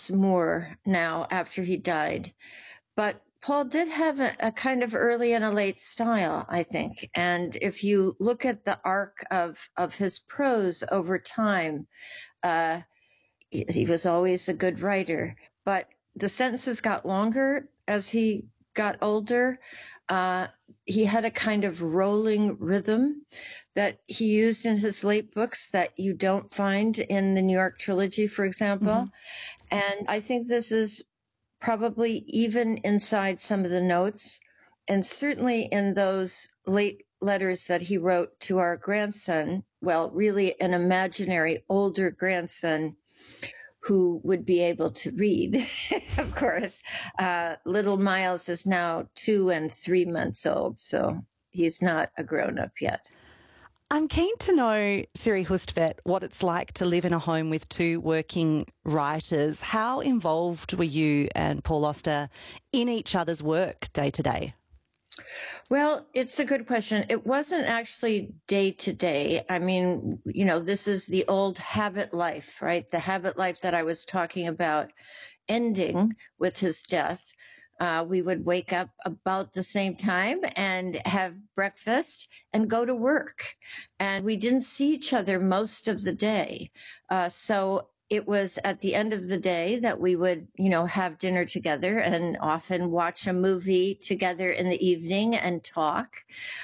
perhaps more now after he died. But Paul did have a kind of early and a late style, I think. And if you look at the arc of his prose over time, he was always a good writer, but the sentences got longer as he got older. He had a kind of rolling rhythm that he used in his late books that you don't find in the New York trilogy, for example. Mm-hmm. And I think this is probably even inside some of the notes, and certainly in those late letters that he wrote to our grandson, well, really an imaginary older grandson who would be able to read, of course. Little Miles is now 2 and 3 months old, so he's not a grown-up yet. I'm keen to know, Siri Hustvedt, what it's like to live in a home with 2 working writers. How involved were you and Paul Auster in each other's work day to day? Well, it's a good question. It wasn't actually day to day. I mean, you know, this is the old habit life, right? The habit life that I was talking about ending with his death. We would wake up about the same time and have breakfast and go to work. And we didn't see each other most of the day. So it was at the end of the day that we would, you know, have dinner together and often watch a movie together in the evening and talk.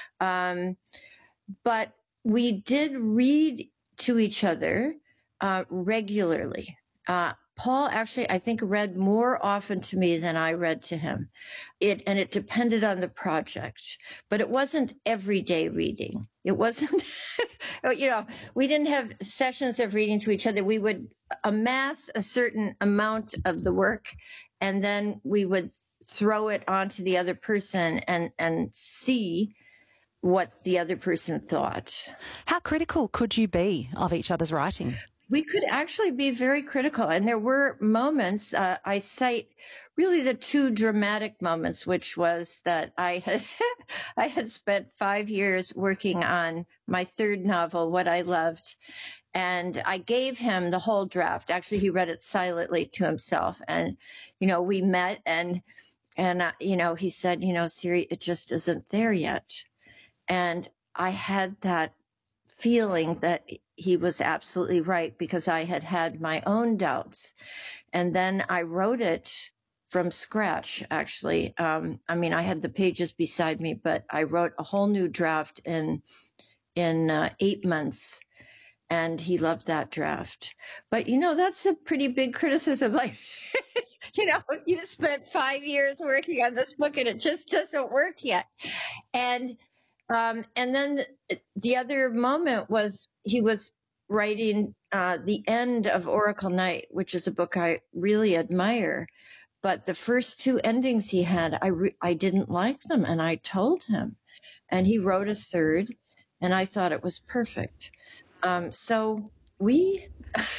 But we did read to each other regularly. Paul actually, I think, read more often to me than I read to him. And it depended on the project, but it wasn't everyday reading. It wasn't, you know, we didn't have sessions of reading to each other. We would amass a certain amount of the work, and then we would throw it onto the other person and see what the other person thought. How critical could you be of each other's writing? We could actually be very critical. And there were moments, I cite really the 2 dramatic moments, which was that I had spent 5 years working on my 3rd novel, What I Loved. And I gave him the whole draft. Actually, he read it silently to himself. And, you know, we met and you know, he said, you know, Siri, it just isn't there yet. And I had that feeling that he was absolutely right, because I had had my own doubts. And then I wrote it from scratch, actually. I mean, I had the pages beside me, but I wrote a whole new draft in 8 months. And he loved that draft. But, you know, that's a pretty big criticism. Like, you know, you spent 5 years working on this book and it just doesn't work yet. And then the other moment was he was writing the end of Oracle Night, which is a book I really admire. But the first 2 endings he had, I didn't like them. And I told him. And he wrote a 3rd, and I thought it was perfect. So we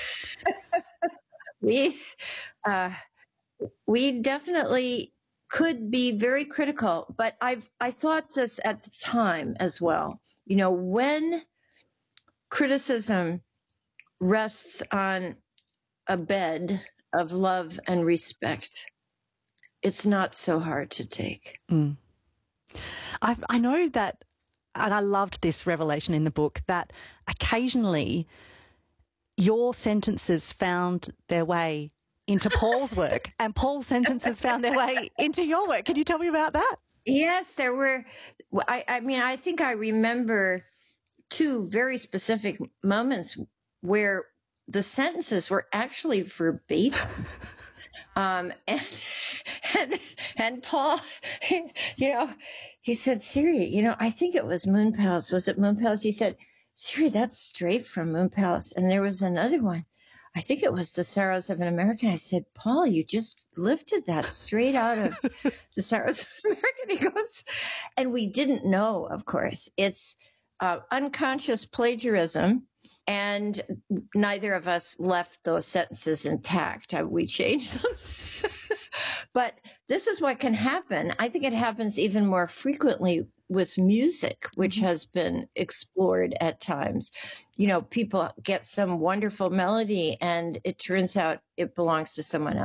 we definitely could be very critical, but I thought this at the time as well. You know, when criticism rests on a bed of love and respect, it's not so hard to take. Mm. I know that, and I loved this revelation in the book, that occasionally your sentences found their way into Paul's work and Paul's sentences found their way into your work. Can you tell me about that? Yes, there were. I mean, I think I remember 2 very specific moments where the sentences were actually verbatim. And Paul, you know, he said, Siri, you know, I think it was Moon Palace. Was it Moon Palace? He said, Siri, that's straight from Moon Palace. And there was another one. I think it was The Sorrows of an American. I said, Paul, you just lifted that straight out of The Sorrows of an American. He goes, and we didn't know, of course. It's unconscious plagiarism. And neither of us left those sentences intact. We changed them. But this is what can happen. I think it happens even more frequently with music, which has been explored at times. You know, people get some wonderful melody and it turns out it belongs to someone else.